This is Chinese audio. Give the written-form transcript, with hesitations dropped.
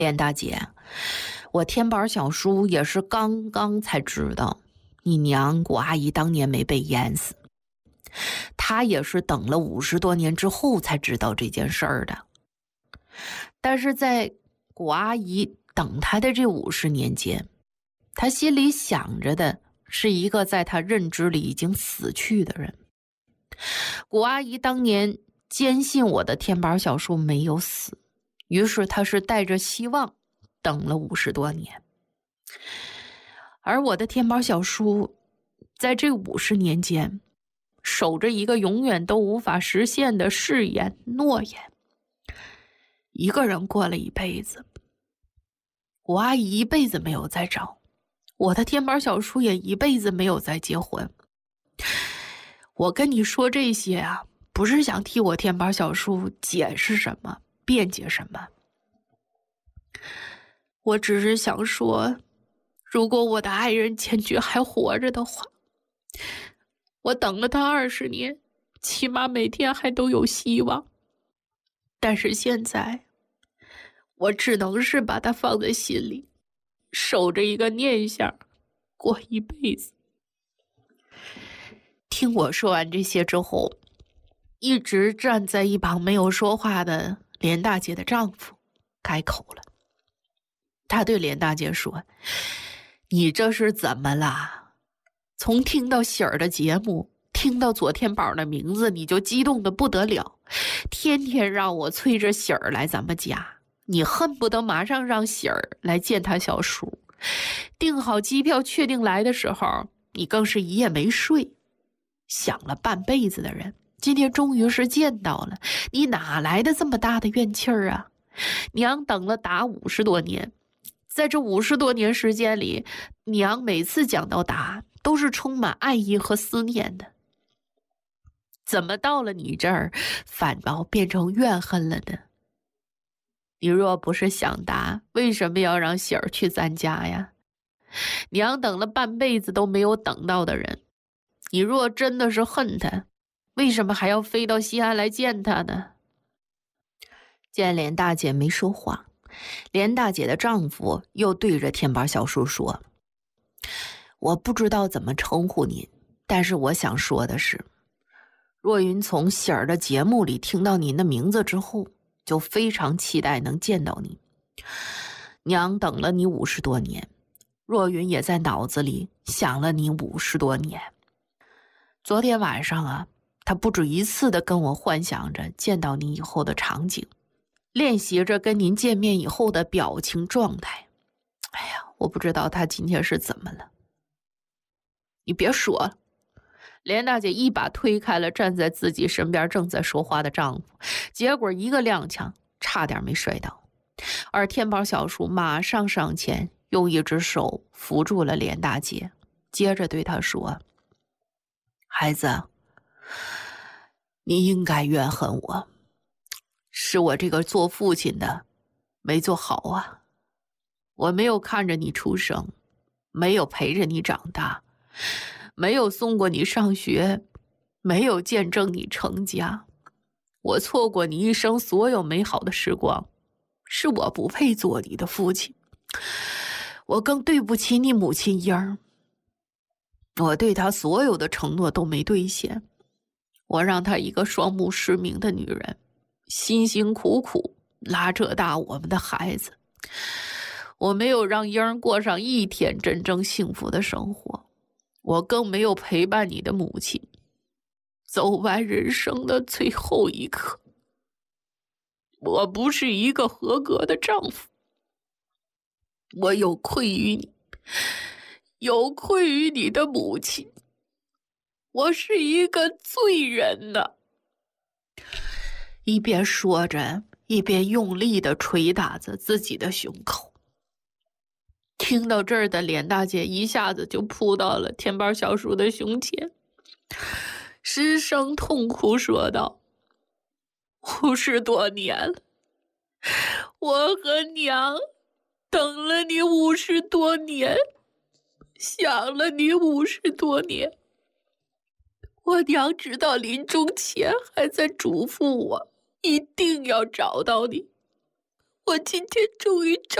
连大姐，我天宝小叔也是刚刚才知道你娘谷阿姨当年没被淹死，他也是等了50多年之后才知道这件事儿的。但是在谷阿姨等他的这50年间，他心里想着的是一个在他认知里已经死去的人。谷阿姨当年坚信我的天宝小叔没有死，于是他是带着希望等了50多年。而我的天宝小叔在这50年间守着一个永远都无法实现的誓言诺言，一个人过了一辈子。我阿姨一辈子没有再找，我的天宝小叔也一辈子没有再结婚。我跟你说这些啊，不是想替我天宝小叔解释什么辩解什么，我只是想说，如果我的爱人千菊还活着的话，我等了他20年，起码每天还都有希望。但是现在我只能是把他放在心里，守着一个念想过一辈子。听我说完这些之后，一直站在一旁没有说话的连大姐的丈夫开口了。他对连大姐说，你这是怎么啦？从听到喜儿的节目，听到左天宝的名字，你就激动得不得了，天天让我催着喜儿来咱们家，你恨不得马上让喜儿来见他小叔。订好机票确定来的时候，你更是一夜没睡，想了半辈子的人，今天终于是见到了，你哪来的这么大的怨气儿啊？娘等了达50多年，在这50多年时间里，娘每次讲到达都是充满爱意和思念的，怎么到了你这儿反倒变成怨恨了呢？你若不是想达，为什么要让喜儿去咱家呀？娘等了半辈子都没有等到的人，你若真的是恨他，为什么还要飞到西安来见他呢？见连大姐没说话，连大姐的丈夫又对着天宝小叔说，我不知道怎么称呼您，但是我想说的是，若云从喜儿的节目里听到您的名字之后，就非常期待能见到你。娘等了你50多年，若云也在脑子里想了你50多年。昨天晚上啊，她不止一次地跟我幻想着见到你以后的场景，练习着跟您见面以后的表情状态。哎呀，我不知道她今天是怎么了。你别说了。连大姐一把推开了站在自己身边正在说话的丈夫，结果一个踉跄，差点没摔倒。而天宝小叔马上上前，用一只手扶住了连大姐，接着对她说，孩子，你应该怨恨我，是我这个做父亲的没做好啊。我没有看着你出生，没有陪着你长大，没有送过你上学，没有见证你成家，我错过你一生所有美好的时光，是我不配做你的父亲。我更对不起你母亲英儿，我对她所有的承诺都没兑现，我让她一个双目失明的女人，辛辛苦苦拉扯大我们的孩子，我没有让英儿过上一天真正幸福的生活，我更没有陪伴你的母亲走完人生的最后一刻。我不是一个合格的丈夫，我有愧于你，有愧于你的母亲，我是一个罪人呐。一边说着，一边用力地捶打着自己的胸口。听到这儿的连大姐一下子就扑到了天宝小叔的胸前，失声痛哭说道：“50多年了，我和娘等了你50多年，想了你50多年。我娘直到临终前还在嘱咐我，一定要找到你。 我今天终于找